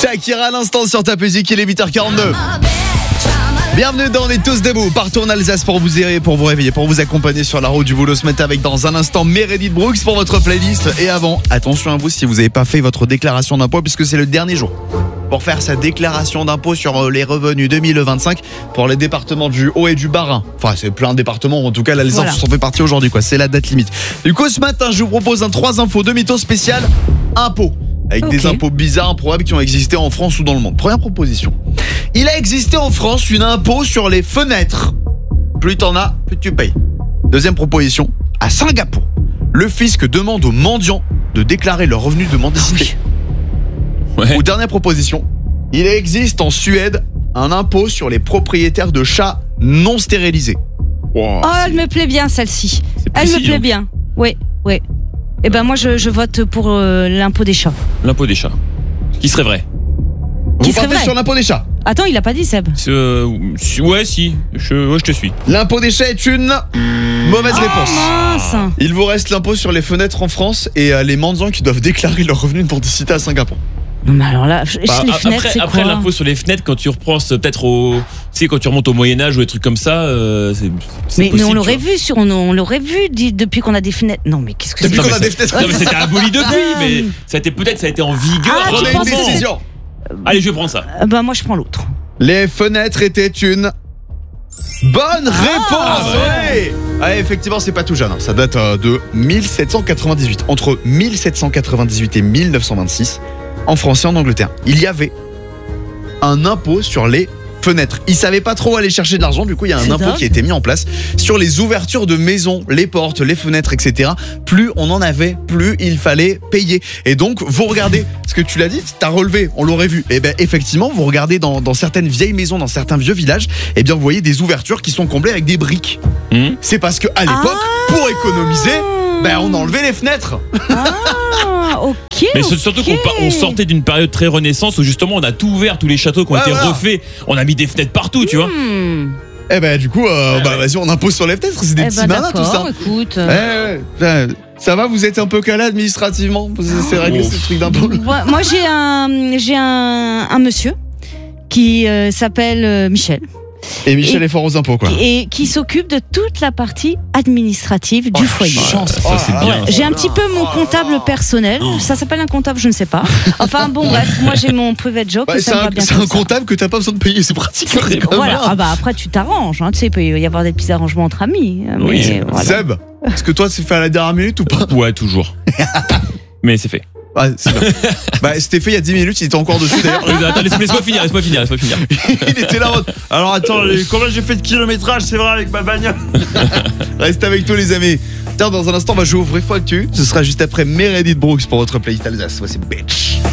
Shakira à l'instant sur ta musique, il est 8h42. Bienvenue dans On est tous debout, partout en Alsace pour vous aider, pour vous réveiller, pour vous accompagner sur la route du boulot ce matin avec dans un instant Meredith Brooks pour votre playlist. Et avant, attention à vous si vous n'avez pas fait votre déclaration d'impôt puisque c'est le dernier jour pour faire sa déclaration d'impôt sur les revenus 2025 pour les départements du Haut et du Bas-Rhin. Enfin, c'est plein de départements, en tout cas l'Alsace en fait partie aujourd'hui, quoi. C'est la date limite. Du coup, ce matin, je vous propose un 3 infos de mythos spécial impôts. Avec des impôts bizarres, improbables qui ont existé en France ou dans le monde. Première proposition. Il a existé en France une impôt sur les fenêtres. Plus t'en as, plus tu payes. Deuxième proposition. À Singapour, le fisc demande aux mendiants de déclarer leurs revenus de mendicité. Ouais. Ou dernière proposition. Il existe en Suède un impôt sur les propriétaires de chats non stérilisés. Wow, elle me plaît bien celle-ci. Elle me plaît bien. Oui. Eh ben moi je vote pour l'impôt des chats. L'impôt des chats. Qui serait vrai? Vous partez sur l'impôt des chats? Attends, il a pas dit Seb. Ouais, si. Je te suis. L'impôt des chats est une mauvaise réponse. Mince. Il vous reste l'impôt sur les fenêtres en France et les mendiants qui doivent déclarer leurs revenus de mendicité à Singapour. Non mais alors là, les fenêtres, c'est après quoi? l'impôt sur les fenêtres, quand tu repenses peut-être quand tu remontes au Moyen-Âge ou des trucs comme ça, c'est mais possible, on l'aurait vu on l'aurait vu depuis qu'on a des fenêtres. Non mais qu'est-ce que c'est? Depuis qu'on a des fenêtres. Non mais c'était aboli depuis, mais ça a été en vigueur. Prenez une décision. Allez, je vais prendre ça. Bah moi je prends l'autre. Les fenêtres étaient une bonne réponse. Ouais. Ah, effectivement, c'est pas tout jeune. Ça date de 1798. Entre 1798 et 1926, en France et en Angleterre, il y avait un impôt sur les fenêtres. Ils savaient pas trop aller chercher de l'argent, du coup il y a un impôt qui a été mis en place sur les ouvertures de maisons, les portes, les fenêtres, etc. Plus on en avait, plus il fallait payer. Et donc vous regardez, ce que tu l'as dit, t'as relevé, on l'aurait vu. Et ben effectivement, vous regardez dans certaines vieilles maisons, dans certains vieux villages, et bien vous voyez des ouvertures qui sont comblées avec des briques. C'est parce que à l'époque, pour économiser, on enlevait les fenêtres. Ok. Mais surtout qu'on sortait d'une période très renaissance où justement on a tout ouvert, tous les châteaux qui ont été refaits, on a mis des fenêtres partout, tu vois. Et ben du coup, vas-y, on impose sur les fenêtres, c'est des petits malins tout ça. Écoute. Ça va, vous êtes un peu calé administrativement? C'est réglé ce truc d'impôt? Moi j'ai un monsieur qui s'appelle Michel. Et Michel est fort aux impôts, quoi. Et qui s'occupe de toute la partie administrative du foyer. Ça c'est bien. J'ai un petit peu mon comptable personnel. Ça s'appelle un comptable, je ne sais pas. Enfin bon, bref, moi j'ai mon private job. C'est un comptable que t'as pas besoin de payer, c'est pratique. Voilà. Après tu t'arranges. Tu sais, il peut y avoir des petits arrangements entre amis. Oui. Voilà. Seb, est-ce que toi c'est fait à la dernière minute ou pas? Ouais, toujours. Mais c'est fait. Ouais, c'est bien. C'était fait il y a 10 minutes, il était encore dessus d'ailleurs. Attends, laisse-moi finir. Il était là. Alors attends, combien j'ai fait de kilométrage, c'est vrai, avec ma bagnole? Restez avec nous les amis. Tiens, dans un instant, on va jouer au vrai faux actu. Ce sera juste après Meredith Brooks pour votre playlist Alsace. Voici Bitch.